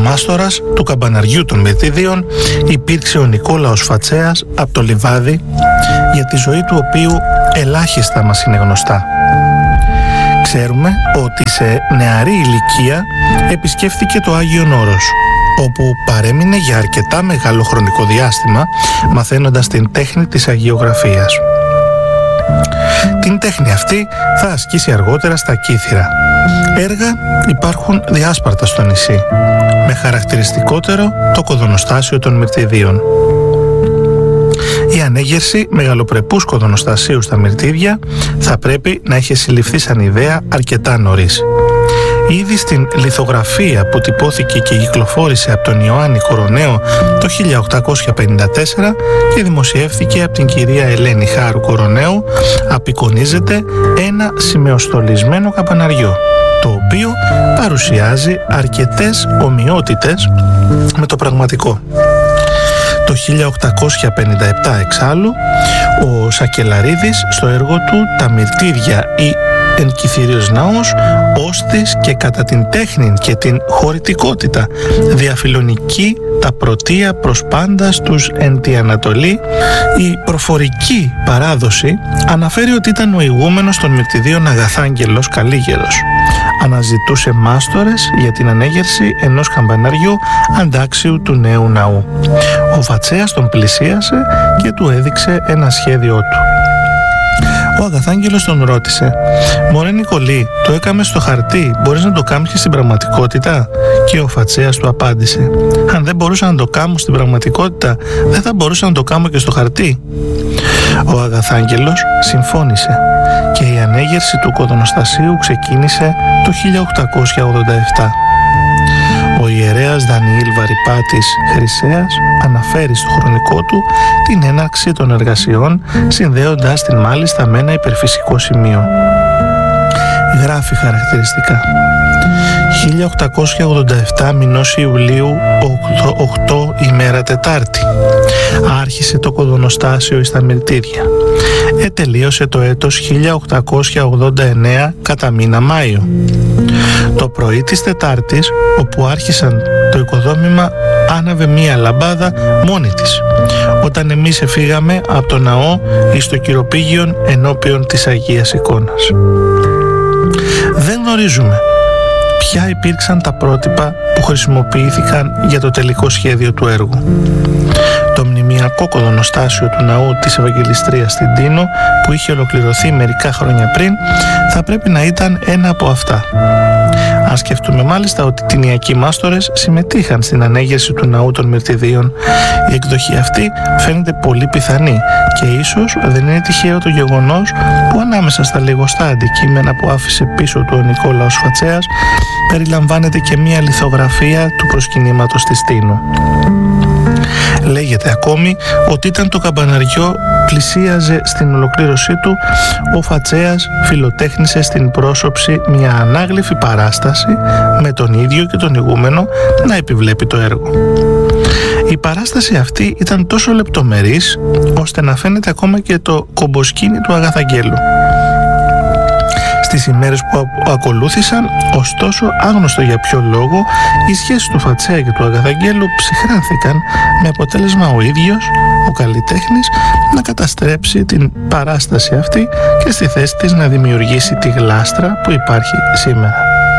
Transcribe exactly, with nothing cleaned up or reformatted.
μάστορας του καμπαναριού των Μυρτιδίων υπήρξε ο Νικόλαος Φατσέας από το Λιβάδι, για τη ζωή του οποίου ελάχιστα μας είναι γνωστά. Ξέρουμε ότι σε νεαρή ηλικία επισκέφθηκε το Άγιον Όρος, όπου παρέμεινε για αρκετά μεγάλο χρονικό διάστημα μαθαίνοντας την τέχνη της αγιογραφίας. Την τέχνη αυτή θα ασκήσει αργότερα στα Κύθυρα. Έργα υπάρχουν διάσπαρτα στο νησί, με χαρακτηριστικότερο το κοδωνοστάσιο των Μυρτιδίων. Η ανέγερση μεγαλοπρεπούς κοδωνοστασίου στα Μυρτίδια θα πρέπει να έχει συλληφθεί σαν ιδέα αρκετά νωρίς. Ήδη στην λιθογραφία που τυπώθηκε και κυκλοφόρησε από τον Ιωάννη Κοροναίο το χίλια οκτακόσια πενήντα τέσσερα και δημοσιεύθηκε από την κυρία Ελένη Χάρου Κοροναίου, απεικονίζεται ένα σημεοστολισμένο καμπαναριό, το οποίο παρουσιάζει αρκετές ομοιότητες με το πραγματικό. Το χίλια οκτακόσια πενήντα επτά εξάλλου, ο Σακελαρίδης στο έργο του «Τα Μυρτίδια» ή «Εν Κυθυριος Ναός», ώστις και κατά την τέχνη και την χωρητικότητα διαφιλονική τα πρωτεία προς πάντα στους εν τη Ανατολή, η προφορική παράδοση αναφέρει ότι ήταν ο ηγούμενος των Μυρτιδίων Αγαθάγγελος Καλίγερος. Αναζητούσε μάστορες για την ανέγερση ενός καμπαναριού αντάξιου του νέου ναού. Ο Φατσέας τον πλησίασε και του έδειξε ένα σχέδιό του. Ο Αγαθάγγελος τον ρώτησε: «Μωρέ Νικολή, το έκαμε στο χαρτί, μπορείς να το κάνεις και στην πραγματικότητα?» Και ο Φατσέας του απάντησε: «Αν δεν μπορούσα να το κάνω στην πραγματικότητα, δεν θα μπορούσα να το κάνω και στο χαρτί». Ο Αγαθάγγελος συμφώνησε και η ανέγερση του κοδωνοστασίου ξεκίνησε το χίλια οκτακόσια ογδόντα επτά. Ο ιερέας Δανιήλ Βαρυπάτης Χρυσέας αναφέρει στο χρονικό του την έναρξη των εργασιών, συνδέοντας την μάλιστα με ένα υπερφυσικό σημείο. Γράφει χαρακτηριστικά: χίλια οκτακόσια ογδόντα επτά μηνός Ιουλίου, οκτώ ημέρα Τετάρτη, άρχισε το κοδωνοστάσιο εις τα Μυρτίδια. Ετελείωσε το έτος χίλια οκτακόσια ογδόντα εννέα κατά μήνα Μάιο. Το πρωί της Τετάρτης, όπου άρχισαν το οικοδόμημα, άναβε μία λαμπάδα μόνη της, όταν εμείς εφήγαμε από το ναό εις το κυροπήγιον ενώπιον της Αγίας Εικόνας. Δεν γνωρίζουμε ποια υπήρξαν τα πρότυπα που χρησιμοποιήθηκαν για το τελικό σχέδιο του έργου. Το μνημειακό κοδωνοστάσιο του ναού της Ευαγγελιστρίας στην Τίνο, που είχε ολοκληρωθεί μερικά χρόνια πριν, θα πρέπει να ήταν ένα από αυτά. Αν σκεφτούμε μάλιστα ότι οι τινιακοί μάστορες συμμετείχαν στην ανέγερση του ναού των Μυρτιδίων, η εκδοχή αυτή φαίνεται πολύ πιθανή και ίσως δεν είναι τυχαίο το γεγονός που ανάμεσα στα λιγοστά αντικείμενα που άφησε πίσω του ο Νικόλαος Φατσέας περιλαμβάνεται και μία λιθογραφία του προσκυνήματος της Τίνου. Λέγεται ακόμη ότι ήταν το καμπαναριό πλησίαζε στην ολοκλήρωσή του, ο Φατσέας φιλοτέχνησε στην πρόσωψη μια ανάγλυφη παράσταση με τον ίδιο και τον ηγούμενο να επιβλέπει το έργο. Η παράσταση αυτή ήταν τόσο λεπτομερής ώστε να φαίνεται ακόμα και το κομποσκήνι του Αγαθαγγέλου. Στις ημέρες που ακολούθησαν, ωστόσο άγνωστο για ποιο λόγο, οι σχέσεις του Φατσέα και του Αγαθαγγέλου ψυχράνθηκαν, με αποτέλεσμα ο ίδιος, ο καλλιτέχνης, να καταστρέψει την παράσταση αυτή και στη θέση της να δημιουργήσει τη γλάστρα που υπάρχει σήμερα.